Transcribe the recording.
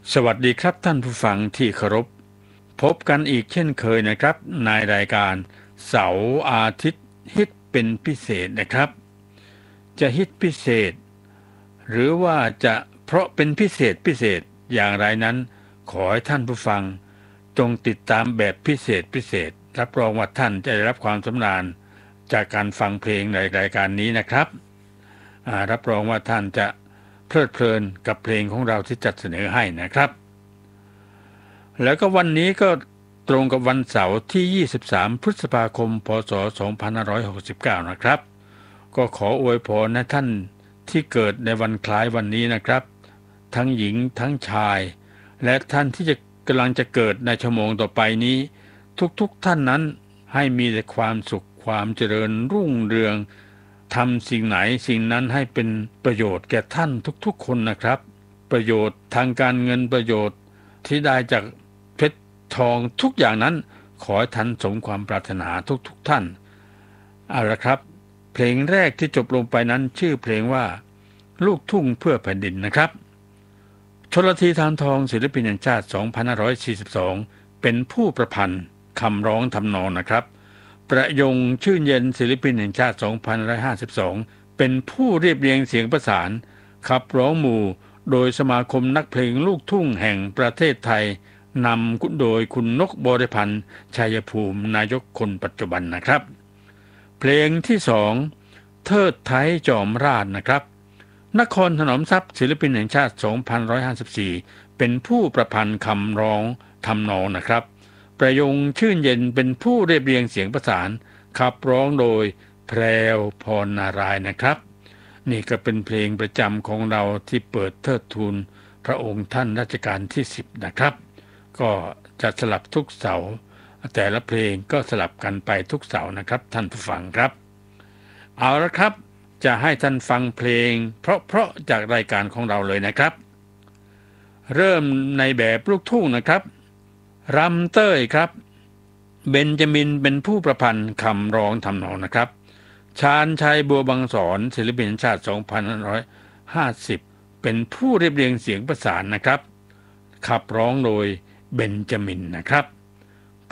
สวัสดีครับท่านผู้ฟังที่เคารพพบกันอีกเช่นเคยนะครับในรายการเสาร์อาทิตย์ฮิตเป็นพิเศษนะครับจะฮิตพิเศษหรือว่าจะเพราะเป็นพิเศษอย่างไรนั้นขอให้ท่านผู้ฟังจงติดตามแบบพิเศษรับรองว่าท่านจะได้รับความสำราญจากการฟังเพลงในรายการนี้นะครับรับรองว่าท่านจะเพลิดเพลินกับเพลงของเราที่จัดเสนอให้นะครับ แล้วก็วันนี้ก็ตรงกับวันเสาร์ที่ 23 พฤษภาคม พศ 2569 นะครับ ก็ขออวยพรนะท่านที่เกิดในวันคล้ายวันนี้นะครับ ทั้งหญิงทั้งชาย และท่านที่กำลังจะเกิดในชั่วโมงต่อไปนี้ ทุกท่านนั้นให้มีแต่ความสุขความเจริญรุ่งเรืองทำสิ่งไหนสิ่งนั้นให้เป็นประโยชน์แก่ท่านทุกๆคนนะครับ ประโยชน์ทางการเงินประโยชน์ที่ได้จากเพชรทองทุกอย่างนั้นขอให้ท่านสมความปรารถนาทุกท่านเอาละครับเพลงแรกที่จบลงไปนั้นชื่อเพลงว่าลูกทุ่งเพื่อแผ่นดินนะครับชลธี ธารทองศิลปินแห่งชาติ 2542 เป็นผู้ประพันธ์คำร้องทำนองนะครับประยงชื่นเย็นศิลปินแห่งชาติ 2552 เป็นผู้เรียบเรียงเสียงประสานขับร้องหมู่โดยสมาคมนักเพลงลูกทุ่งแห่งประเทศไทยนำโดยคุณนกบริพันธ์ชัยภูมินายกคนปัจจุบันนะครับเพลงที่สองเทิดไทยจอมราชนะครับนครถนอมทรัพย์ศิลปินแห่งชาติ 2554 เป็นผู้ประพันธ์คำร้องทำนองนะครับประยงชื่นเย็นเป็นผู้เรียบเรียงเสียงประสานขับร้องโดยแพรวพรนารายณ์นะครับนี่ก็เป็นเพลงประจำของเราที่เปิดเทิดทูนพระองค์ท่านรัชกาลที่10นะครับก็จะสลับทุกเสาร์แต่ละเพลงก็สลับกันไปทุกเสาร์นะครับท่านผู้ฟังครับเอาละครับจะให้ท่านฟังเพลงเพราะจากรายการของเราเลยนะครับเริ่มในแบบลูกทุ่งนะครับรำเต้ยครับเบนจามินเป็นผู้ประพันธ์คำร้องทำนองนะครับชาญชัยบัวบางสอนศิลปินแห่งชาติ 2550 เป็นผู้เรียบเรียงเสียงประสานนะครับขับร้องโดยเบนจามินนะครับ